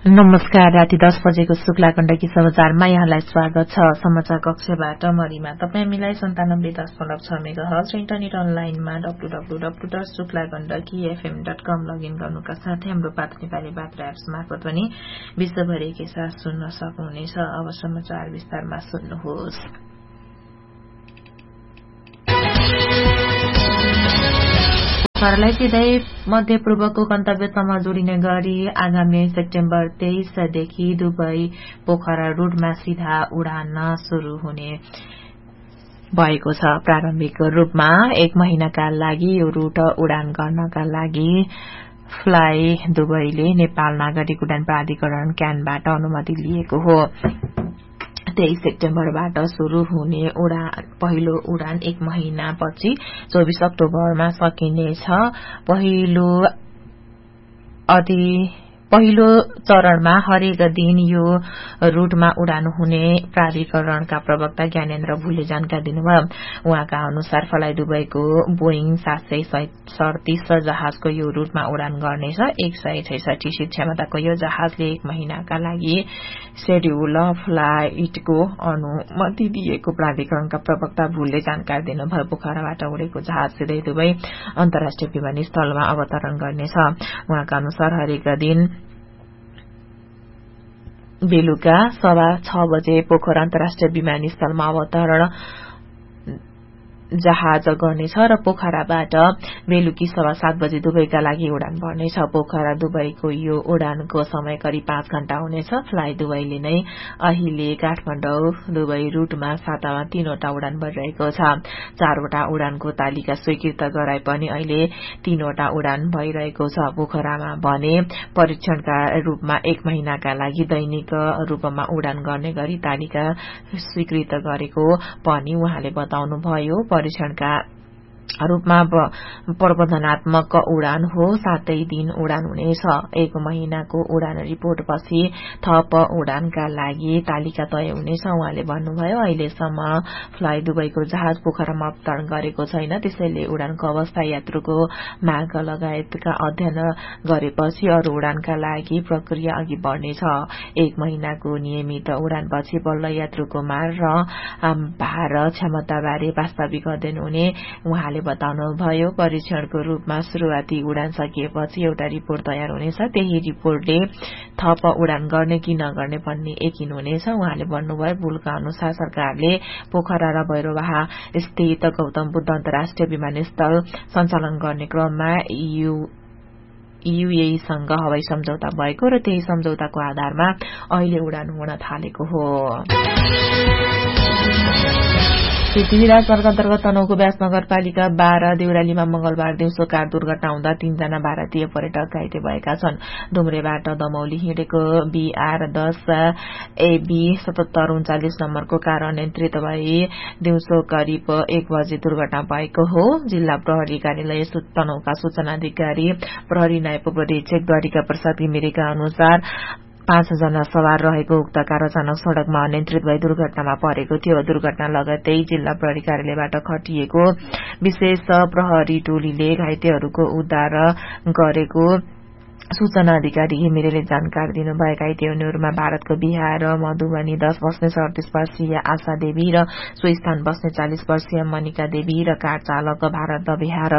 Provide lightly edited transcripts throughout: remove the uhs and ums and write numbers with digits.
नमस्कार। राति 10 बजेको शुक्ला गण्डकी समाचारमा यहाँलाई स्वागत छ। समाचार कक्षबाट मरिमा। तपाई हामीलाई 97.6 मेगाहर्ज र इन्टरनेट अनलाइनमा www.शुक्लागण्डकीfm.com लगइन गर्नुका साथै हाम्रो पात नेपाली बात्रा एप्स मार्फत पनि विश्वभरि के साथ सुन्न सक्नुहुनेछ। अब समाचार विस्तारमा सुन्नुहोस्। पोखरालाई सिधै मध्यपूर्वको गन्तव्यसम्म जोडिने गरी आगामी सेप्टेम्बर 23 देखि दुबई पोखरा रूटमा सीधा उडान शुरू हुने भएको छ। प्रारम्भिक रूपमा 1 महिनाका लागि यो रूट उडान गर्नका लागि फ्लाइ दुबईले नेपाल नागरिक उडान प्राधिकरण क्यानबाट अनुमति लिएको हो। 23 सेप्टेम्बरबाट शुरू हुने पहिलो उडान 1 महिनापछि 24 अक्टोबरमा सकिनेछ। पहिलो चरणमा हरेक दिन यो रूटमा उडान हुने प्राधिकरणका प्रवक्ता ज्ञानेन्द्र भुले जानकारी दिनुभयो। उहाँका अनुसार फ्लाइ दुबईको बोइङ 737 जहाजको यो रूटमा उडान गर्नेछ। 166 सीट क्षमताको यो जहाजले 1 महिनाका लागि शेड्यूल फ्लाइटको अनुमति दिएको प्राधिकरणका प्रवक्ता भुलले जानकारी दिनुभयो। पोखराबाट उडेको जहाज सिधै दुबई अन्तर्राष्ट्रिय विमानस्थलमा अवतरण गर्नेछ। उहाँका अनुसार हरेक दिन बेलुका 6:15 बजे पोखरा अन्तर्राष्ट्रिय विमानस्थलमा अवतरण जहाज गर्नेछ र पोखराबाट बेलुकी 7:15 बजे दुबईका लागि उडान भर्नेछ। पोखरा दुबईको यो उडानको समय करिब 5 घण्टा हुनेछ। फ्लाइ दुबईले नै अहिले काठमाडौँ दुबई रूटमा सातामा 3वटा उडान भइरहेको छ। 4वटा उडानको तालिका स्वीकृत गराए पनि अहिले 3वटा उडान भइरहेको छ। पोखरामा भने परीक्षणका रूपमा 1 महिनाका लागि दैनिक रूपमा उडान गर्ने गरी तालिका स्वीकृत गरेको पनि उहाँले बताउनुभयो। परीक्षणका रूपमा प्रबन्धनात्मक उडान हो। 7 दिन उडान हुनेछ। 1 महिनाको उडान रिपोर्टपछि थप उडानका लागि तालिका तय हुनेछ। उहाँले भन्नुभयो, अहिलेसम्म फ्लाइ दुबईको जहाज पोखरामा अवतरण गरेको छैन। त्यसैले उडानको अवस्था, यात्रुको माग लगायतका अध्ययन गरेपछि अरू उडानका लागि प्रक्रिया अघि बढ्नेछ। 1 महिनाको नियमित उडानपछि बल्ल यात्रुको माग र भार क्षमताबारे वास्तविक अध्ययन हुने उहाँले बताउनुभयो। परीक्षणको रूपमा शुरूआती उडान सकिएपछि एउटा रिपोर्ट तयार हुनेछ। त्यही रिपोर्टले थप उडान गर्ने कि नगर्ने भन्ने यकिन हुनेछ। उहाँले भन्नुभयो, भुलका अनुसार सरकारले पोखरा र भैरववाह स्थित गौतम बुद्ध अन्तर्राष्ट्रिय विमानस्थल सञ्चालन गर्ने क्रममा UAE-सँग हवाई सम्झौता भएको र त्यही सम्झौताको आधारमा अहिले उडान हुन थालेको हो। पृथ्वीराज वर्ग अन्तर्गत तनहुको व्यास नगरपालिका 12 देउरालीमा मंगलबार दिउँसो कार दुर्घटना हुँदा 3 जना भारतीय पर्यटक घाइते भएका छन्। डुम्रेबाट दमौली हिँडेको BR10 AB 7739 नम्बरको कार अनियन्त्रित भई दिउँसो करिब 1 बजे दुर्घटना भएको हो। जिल्ला प्रहरी कार्यालय तनहुका सूचना अधिकारी प्रहरी नायब उपरीक्षक द्वारिका प्रसाद घिमिरेका अनुसार 5 जना सवार रहेको उक्त कार अचानक सड़कमा अनियन्त्रित भई दुर्घटनामा परेको थियो। दुर्घटना लगत्तै जिल्ला प्रहरी कार्यालयबाट खटिएको विशेष प्रहरी टोलीले घाइतेहरूको उद्धार गरेको सूचना अधिकारी घिमिरेले जानकारी दिनुभयो। घाइते हुनेहरूमा भारतको बिहार मधुबनी 10 बस्ने 38 वर्षीय आशा देवी र सो स्थान बस्ने 40 वर्षीय मनिका देवी र कार चालक भारत बिहार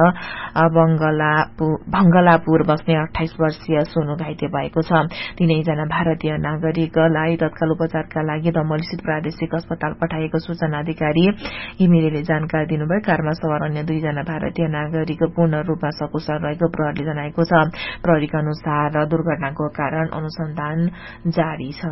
भंगलापुर बस्ने 28 वर्षीय सोनु घाइते भएको छ। तीनैजना भारतीय नागरिकलाई तत्काल उपचारका लागि दमौलीस्थित प्रादेशिक अस्पताल पठाइएको सूचना अधिकारी घिमिरेले जानकारी दिनुभयो। कारमा सवार अन्य 2 जना भारतीय नागरिक पूर्ण रूपमा सकुशल रहेको प्रहरीले जनाएको छ। प्रहरीका अनुसार दुर्घटनाको कारण अनुसन्धान जारी छ।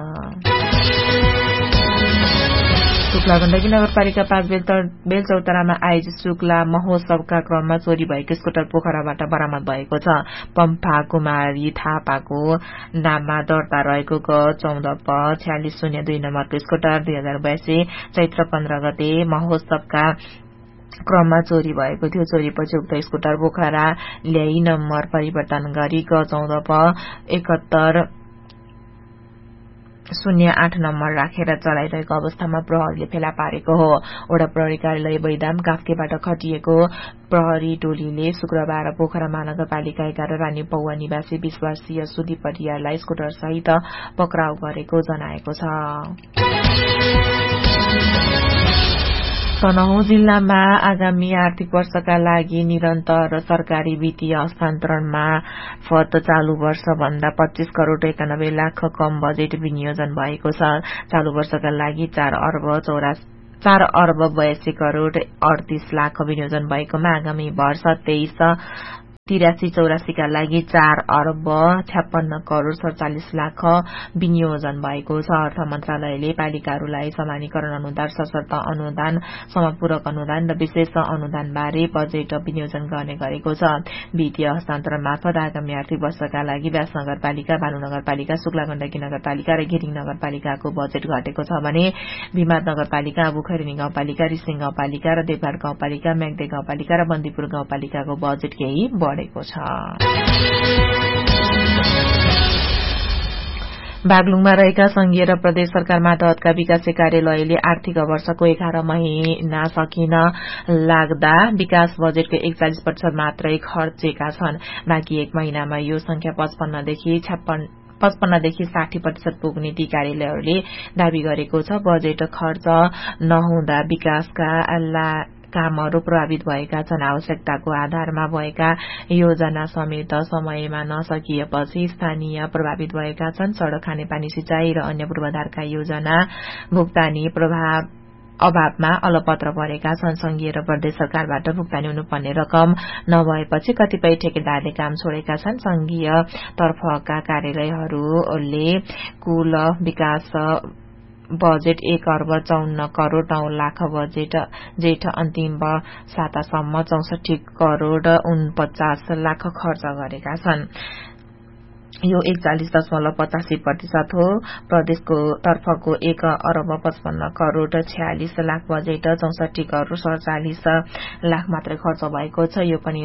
शुक्ला गण्डकी नगरपालिका 5 बेलचौतारामा आयोजित शुक्ला महोत्सवका क्रममा चोरी भएको स्कुटर पोखराबाट बरामद भएको छ। पम्फा कुमारी थापाको नाममा दर्ता रहेको ग 14 प 4602 नम्बरको स्कुटर 2082 चैत्र 15 गते महोत्सवका क्रममा चोरी भएको थियो। चोरीपछि उक्त स्कुटर पोखरा ल्याई नम्बर परिवर्तन गरी ग 14 प 71 08 नम्बर राखेर चलाइरहेको अवस्थामा प्रहरीले फेला पारेको हो। वडा प्रहरी कार्यालय बैदाम काफ्केबाट खटिएको प्रहरी टोलीले शुक्रबार पोखरा महानगरपालिका 11 रानी पौवा निवासी 20 वर्षीय सुदीप परियारलाई स्कुटर सहित पक्राउ गरेको जनाएको छ। तनहुँ जिल्लामा आगामी आर्थिक वर्षका लागि निरन्तर सरकारी वित्तीय हस्तान्तरण मार्फत चालू वर्ष भन्दा 25 करोड़ 91 लाख कम बजेट विनियोजन भएको छ। चालू वर्षका लागि 4 अर्ब 82 करोड़ 38 लाख विनियोजन भएकोमा आगामी वर्ष 23-83-84 का लागि 4 अर्ब 56 करोड़ 47 लाख विनियोजन भएको छ। अर्थ मन्त्रालयले पालिकाहरूलाई समानीकरण अनुदान, सशर्त अनुदान, समपूरक अनुदान र विशेष अनुदान बारे बजेट विनियोजन गर्ने गरेको छ। वित्तीय हस्तान्तरण मार्फत आगामी आर्थिक वर्षका लागि व्यास नगरपालिका, बानु नगरपालिका, शुक्ला गण्डकी नगरपालिका र घिरिङ नगरपालिकाको बजेट घटेको छ भने भिमाद नगरपालिका, अबुखैरेनी गाउँपालिका, रिसिङ गाउँपालिका र देवघाट गाउँपालिका, मेघदे गाउँपालिका र बन्दीपुर गाउँपालिकाको बजेट केही बढेको छ। बागलुङमा रहेका संघीय र प्रदेश सरकार मातहतका विकासे कार्यालयले आर्थिक वर्षको 11 महिना सकिन लाग्दा विकास बजेटको 41% मात्रै खर्चेका छन्। बाँकी 1 महिनामा यो संख्या 55 देखि 60% पुग्ने ती कार्यालयहरूले दावी गरेको छ। बजेट खर्च नहुँदा विकासका कामहरू प्रभावित भएका छन्। आवश्यकताको आधारमा भएका योजना समेत समयमा नसकिएपछि स्थानीय प्रभावित भएका छन्। सड़क, खानेपानी, सिंचाई र अन्य पूर्वाधारका योजना भुक्तानी अभावमा अलपत्र परेका छन्। संघीय र प्रदेश सरकारबाट भुक्तानी हुनुपर्ने रकम नभएपछि कतिपय ठेकेदारले काम छोडेका छन्। संघीय तर्फका कार्यालयहरूले कुल विकास बजेट 1 अर्ब 54 करोड़ 9 लाख बजेट जेठ अन्तिम सातासम्म 64 करोड़ 49 लाख खर्च गरेका छन्। यो 41.85% हो। प्रदेशको तर्फको 1 अर्ब 55 करोड़ 46 लाख बजेट 64 करोड़ 47 लाख मात्रै खर्च भएको छ। यो पनि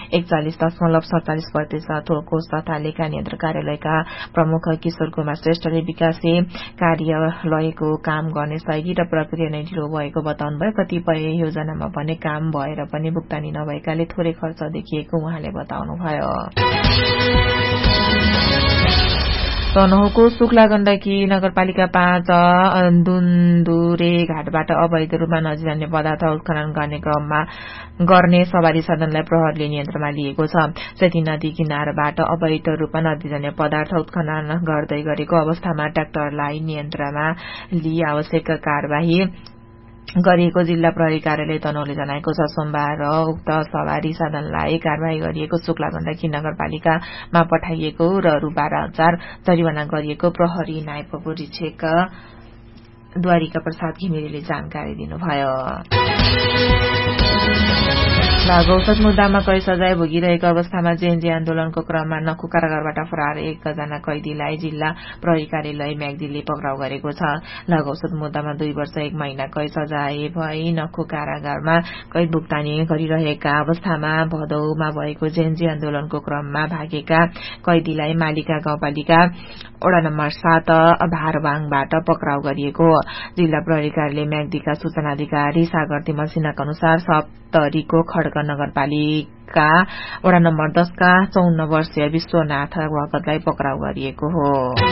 41.47% हो। कोष तथा लेखा नियन्त्रक कार्यालयका प्रमुख किशोर कुमार श्रेष्ठले विकासे कार्यालयको काम गर्ने शैली र प्रक्रिया नै ढिलो भएको बताउनुभयो। कतिपय योजनामा भने काम भएर पनि भुक्तानी नभएकाले थोरै खर्च देखिएको उहाँले बताउनुभयो। तनहुँको शुक्ला गण्डकी नगरपालिका 5 दुन्दुरे घाटबाट अवैध रूपमा नजिजान्य पदार्थ उत्खनन गर्ने सवारी साधनलाई प्रहरीले नियन्त्रणमा लिएको छ। सेती नदी किनारबाट अवैध रूपमा नजिजान्य पदार्थ उत्खनन गर्दै गरेको अवस्थामा ट्र्याक्टरलाई नियन्त्रणमा लिई आवश्यक कार्यवाही गरिएको जिल्ला प्रहरी कार्यालय तनहुँले जनाएको छ। सोमबार उक्त सवारी साधनलाई कार्यवाही गरिएको शुक्ला गण्डकी नगरपालिकामा पठाइएको र रु 12,000 जरिवाना गरिएको प्रहरी नायब उपरीक्षक द्वारिका प्रसाद घिमिरेले जानकारी दिनुभयो। औषध मुद्दामा कैद सजाय भोगिरहेको अवस्थामा जेएनजी आन्दोलनको क्रममा नखु कारागारबाट फरार 1 कैदीलाई जिल्ला प्रहरी कार्यालय म्याग्दीले पक्राउ गरेको छ। औषध मुद्दामा 2 वर्ष 1 महिना कैद सजाय भई नखु कारागारमा कैद भुक्तानी गरिरहेका अवस्थामा भदौमा भएको जेएनजी आन्दोलनको क्रममा भागेका कैदीलाई मालिका गाउँपालिका वडा नम्बर 7 भारवाङबाट पक्राउ गरिएको हो। जिल्ला प्रहरी कार्यालय म्याग्दीका सूचना अधिकारी सागर तिमल सिन्हाका अनुसार सप्तरीको खड्ग नगरपालिका वडा नम्बर 10 का 54 वर्षीय विश्वनाथ भगतलाई पक्राउ गरिएको हो।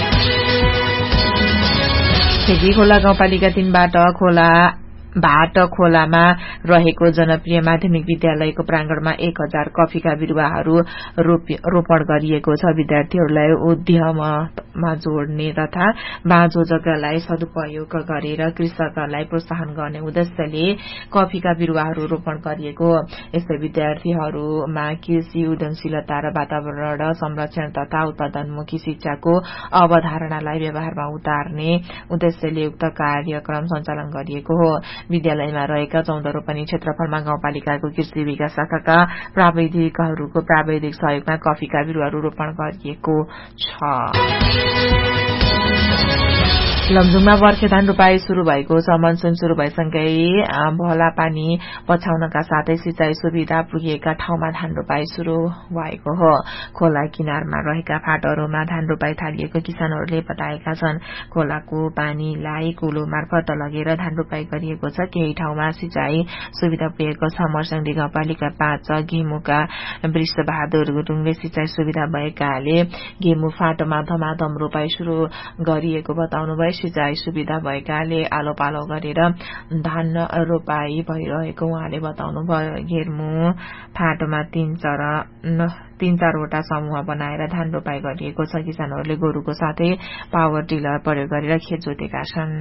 खोला गाउँपालिका 3 भाट खोलामा रहेको जनप्रिय माध्यमिक विद्यालयको प्रांगणमा 1000 कफीका बिरुवाहरू रोपण गरिएको छ। विद्यार्थीहरूलाई उद्यममा जोड्ने तथा बाँझो जग्गालाई सदुपयोग गरेर कृषकहरूलाई प्रोत्साहन गर्ने उद्देश्यले कफीका बिरुवाहरू रोपण गरिएको हो। यस्तै विद्यार्थीहरूमा कृषि उद्यमशीलता र वातावरण संरक्षण तथा उत्पादनमुखी शिक्षाको अवधारणालाई व्यवहारमा उतार्ने उद्देश्यले उक्त कार्यक्रम सञ्चालन गरिएको हो। विद्यालयमा रहेका 14 रोपनी क्षेत्रफलमा गाउँपालिकाको कृषि विकास शाखाका प्राविधिकहरूको प्राविधिक सहयोगमा कफीका बिरुवाहरू रोपण गरिएको छ। लमजुङमा बर्खे धान रोपाई शुरू भएको छ। मनसुन शुरू भएसँगै भला पानी पछाउनका साथै सिंचाई सुविधा पुगेका ठाउँमा धान रोपाई शुरू भएको हो। खोला किनारमा रहेका फाटहरूमा धान रोपाई थालिएको किसानहरूले बताएका छन्। खोलाको पानीलाई कुलो मार्फत लगेर धान रोपाई गरिएको छ। केही ठाउँमा सिंचाई सुविधा पुगेको छ। मर्स्याङदी गाउँपालिका 5 गेमुका वृषबहादुर गुरुङले सिंचाई सुविधा भएकाले गेमु फाटोमा धमाधम रोपाई शुरू गरिएको बताउनुभयो। सिंचाई सुविधा भएकाले आलो पालो गरेर धान रोपाई भइरहेको उहाँले बताउनुभयो। गेमु फाटोमा 3-4वटा समूह बनाएर धान रोपाई गरिएको छ। किसानहरूले गोरुको साथै पावर टिलर प्रयोग गरेर खेत जोतेका छन्।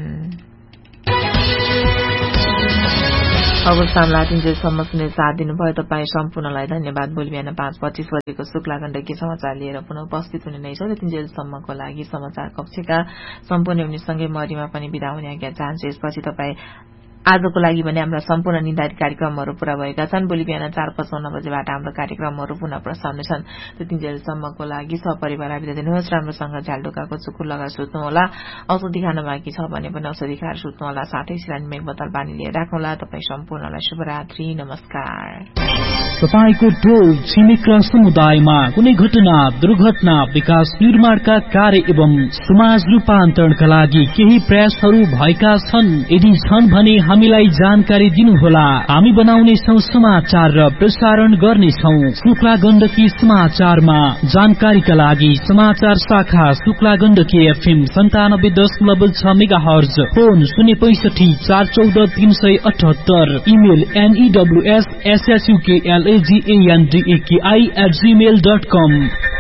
अब सामला 3 बजेसम्म सुने साथ दिनुभयो। तपाईँ सम्पूर्णलाई धन्यवाद। भोलि बिहान 5:25 बजेको शुक्ला गण्डकी समाचार लिएर पुनः उपस्थित हुने नै छ। 3 बजेसम्मको लागि समाचार कक्षका सम्पूर्ण हुनेसँगै मरिमा पनि बिदा हुने आज्ञा चाहन्छु। यसपछि तपाईँ आजको लागि भने हाम्रा सम्पूर्ण निर्धारित कार्यक्रमहरू पूरा भएका छन्। भोलि बिहान 4:55 बजेबाट हाम्रो कार्यक्रमहरू पुनः प्रसारण छन्। 3 बजेसम्मको लागि सपरिवार बिदा दिनुहोस्। राम्रोसँग झ्यालडोकाको चुकुर लगाएर सुत्नुहोला। औषधि खान बाँकी छ भने पनि औषधि खाएर सुत्नुहोला। साथै सिरानी मेघ बोतल पानी लिएर राख्नुहोला। तपाईँ सम्पूर्णलाई शुभरात्रि, नमस्कार। तपाईको टोल छिमेक र समुदायमा कुनै घटना, दुर्घटना, विकास निर्माणका कार्य एवं समाज रूपान्तरणका लागि केही प्रयासहरू भएका छन्। यदि छन् भने हामीलाई जानकारी दिनुहोला। हामी बनाउनेछौं समाचार र प्रसारण गर्नेछौं। शुक्ला गण्डकी समाचारमा जानकारीका लागि समाचार शाखा Shukla Gandaki FM 97.6 megahertz, phone 065 414 378, email news@gmail.com।